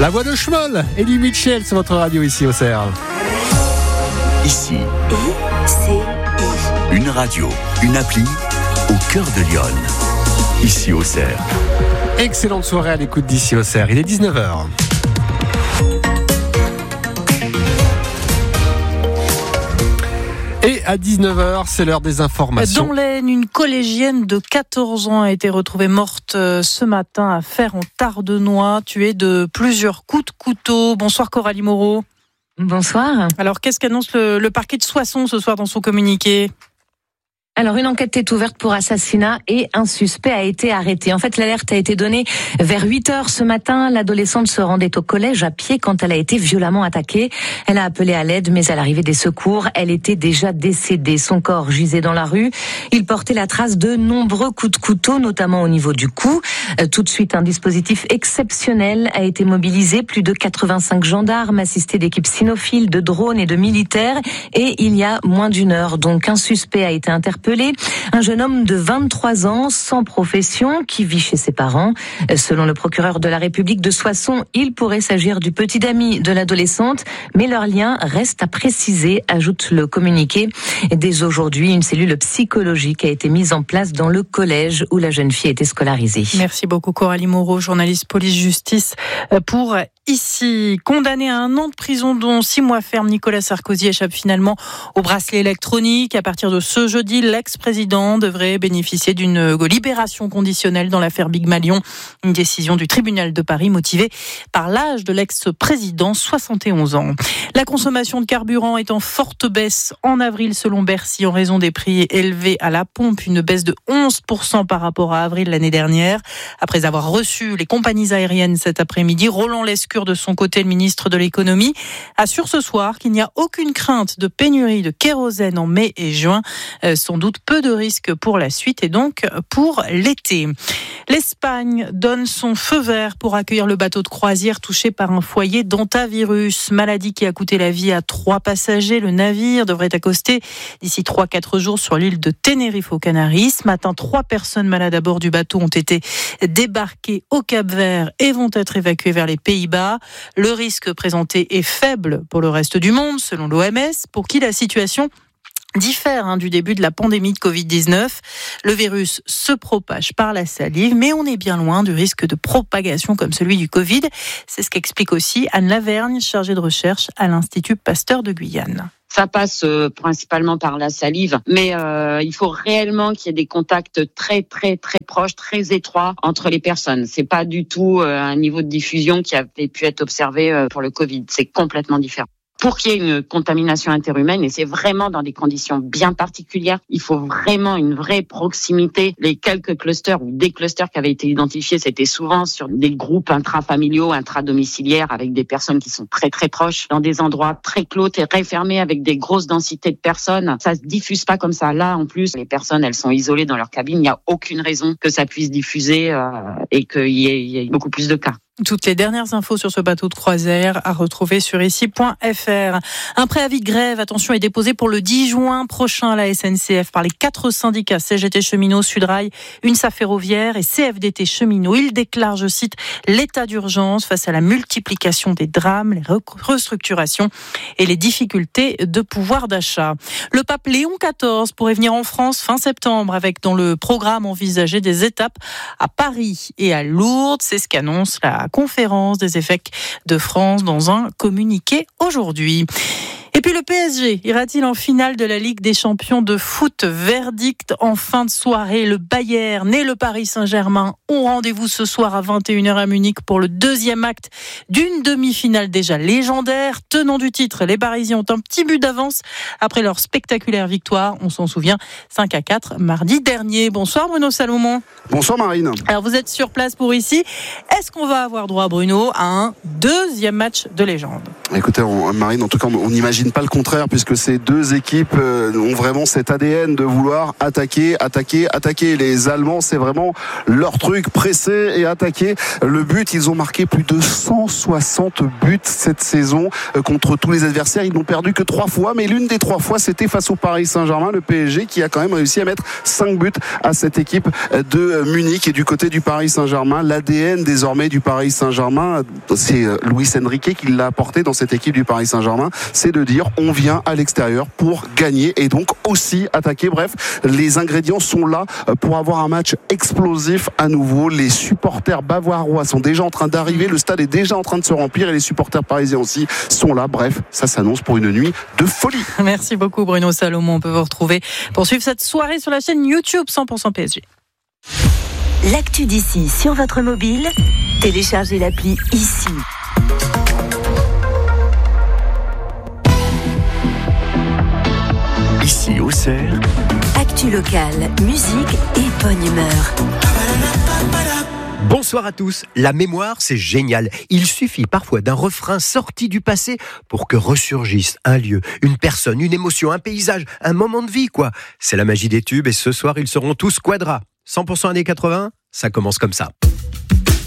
La voix de Schmoll, Eddie Mitchell sur votre radio ici au CERF. Ici, une radio, une appli au cœur de Lyon. Ici au CERF. Excellente soirée à l'écoute d'ici au CERF. Il est 19h. Et à 19h, c'est l'heure des informations. Dans l'Aisne, une collégienne de 14 ans a été retrouvée morte ce matin à Fère-en-Tardenois, tuée de plusieurs coups de couteau. Bonsoir Coralie Moreau. Bonsoir. Alors qu'est-ce qu'annonce le parquet de Soissons ce soir dans son communiqué ? Alors, une enquête est ouverte pour assassinat et un suspect a été arrêté. En fait, l'alerte a été donnée vers 8h ce matin. L'adolescente se rendait au collège à pied quand elle a été violemment attaquée. Elle a appelé à l'aide, mais à l'arrivée des secours, elle était déjà décédée. Son corps gisait dans la rue. Il portait la trace de nombreux coups de couteau, notamment au niveau du cou. Tout de suite, un dispositif exceptionnel a été mobilisé. Plus de 85 gendarmes assistés d'équipes cynophiles, de drones et de militaires. Et il y a moins d'une heure, donc un suspect a été interpellé. Un jeune homme de 23 ans, sans profession, qui vit chez ses parents. Selon le procureur de la République de Soissons, il pourrait s'agir du petit ami de l'adolescente, mais leur lien reste à préciser, ajoute le communiqué. Dès aujourd'hui, une cellule psychologique a été mise en place dans le collège où la jeune fille était scolarisée. Merci beaucoup Coralie Moreau, journaliste police-justice pour Ici. Condamné à 1 an de prison dont 6 mois ferme, Nicolas Sarkozy échappe finalement au bracelet électronique. À partir de ce jeudi, l'ex-président devrait bénéficier d'une libération conditionnelle dans l'affaire Big Malion. Une décision du tribunal de Paris motivée par l'âge de l'ex-président, 71 ans. La consommation de carburant est en forte baisse en avril selon Bercy en raison des prix élevés à la pompe. Une baisse de 11% par rapport à avril l'année dernière. Après avoir reçu les compagnies aériennes cet après-midi, Roland Lescure, de son côté, le ministre de l'économie, assure ce soir qu'il n'y a aucune crainte de pénurie de kérosène en mai et juin. Sans doute peu de risques pour la suite et donc pour l'été. L'Espagne donne son feu vert pour accueillir le bateau de croisière touché par un foyer d'hantavirus, maladie qui a coûté la vie à 3 passagers. Le navire devrait accoster d'ici 3-4 jours sur l'île de Tenerife aux Canaries. Ce matin, 3 personnes malades à bord du bateau ont été débarquées au Cap-Vert et vont être évacuées vers les Pays-Bas. Le risque présenté est faible pour le reste du monde, selon l'OMS, pour qui la situation diffère du début de la pandémie de Covid-19. Le virus se propage par la salive, mais on est bien loin du risque de propagation comme celui du Covid. C'est ce qu'explique aussi Anne Lavergne, chargée de recherche à l'Institut Pasteur de Guyane. Ça passe principalement par la salive, mais il faut réellement qu'il y ait des contacts très très très proches, très étroits entre les personnes. C'est pas du tout un niveau de diffusion qui avait pu être observé pour le Covid. C'est complètement différent. Pour qu'il y ait une contamination interhumaine, et c'est vraiment dans des conditions bien particulières, il faut vraiment une vraie proximité. Les quelques clusters ou des clusters qui avaient été identifiés, c'était souvent sur des groupes intrafamiliaux, intradomiciliaires, avec des personnes qui sont très très proches, dans des endroits très clos, très fermés, avec des grosses densités de personnes. Ça se diffuse pas comme ça. Là, en plus, les personnes, elles sont isolées dans leur cabine. Il n'y a aucune raison que ça puisse diffuser et qu'il y ait beaucoup plus de cas. Toutes les dernières infos sur ce bateau de croisière à retrouver sur ici.fr. Un préavis de grève, attention, est déposé pour le 10 juin prochain à la SNCF par les 4 syndicats CGT Cheminots, Sudrail, UNSA Ferroviaire et CFDT Cheminots. Ils déclarent, je cite, l'état d'urgence face à la multiplication des drames, les restructurations et les difficultés de pouvoir d'achat. Le pape Léon XIV pourrait venir en France fin septembre avec dans le programme envisagé des étapes à Paris et à Lourdes. C'est ce qu'annonce la conférence des évêques de France dans un communiqué aujourd'hui. Et puis le PSG ira-t-il en finale de la Ligue des Champions de foot? Verdict en fin de soirée. Le Bayern et le Paris Saint-Germain ont rendez-vous ce soir à 21h à Munich pour le 2e acte d'une demi-finale déjà légendaire. Tenant du titre, les Parisiens ont un petit but d'avance après leur spectaculaire victoire. On s'en souvient, 5-4 mardi dernier. Bonsoir Bruno Salomon. Bonsoir Marine. Alors vous êtes sur place pour ici. Est-ce qu'on va avoir droit, Bruno, à un 2e match de légende? Écoutez, Marine, en tout cas, on n'imagine pas le contraire, puisque ces deux équipes ont vraiment cet ADN de vouloir attaquer. Les Allemands, c'est vraiment leur truc, presser et attaquer. Le but, ils ont marqué plus de 160 buts cette saison contre tous les adversaires. Ils n'ont perdu que 3 fois, mais l'une des 3 fois, c'était face au Paris Saint-Germain, le PSG, qui a quand même réussi à mettre 5 buts à cette équipe de Munich. Et du côté du Paris Saint-Germain, l'ADN désormais du Paris Saint-Germain, c'est Luis Enrique qui l'a apporté dans cette équipe du Paris Saint-Germain, c'est de dire on vient à l'extérieur pour gagner et donc aussi attaquer. Bref, les ingrédients sont là pour avoir un match explosif à nouveau. Les supporters bavarois sont déjà en train d'arriver, le stade est déjà en train de se remplir et les supporters parisiens aussi sont là. Bref, ça s'annonce pour une nuit de folie. Merci beaucoup Bruno Salomon, on peut vous retrouver pour suivre cette soirée sur la chaîne YouTube 100% PSG. L'actu d'ici sur votre mobile, téléchargez l'appli ici. Ici Auxerre, Actu locale, musique et bonne humeur. Bonsoir à tous. La mémoire, c'est génial. Il suffit parfois d'un refrain sorti du passé pour que ressurgisse un lieu, une personne, une émotion, un paysage, un moment de vie, quoi. C'est la magie des tubes et ce soir, ils seront tous quadras. 100% années 80, ça commence comme ça.